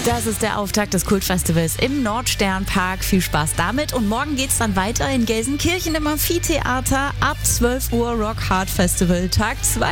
Das ist der Auftakt des Kultfestivals im Nordsternpark. Viel Spaß damit. Und morgen geht's dann weiter in Gelsenkirchen im Amphitheater. Ab 12 Uhr Rock Hard Festival Tag 2.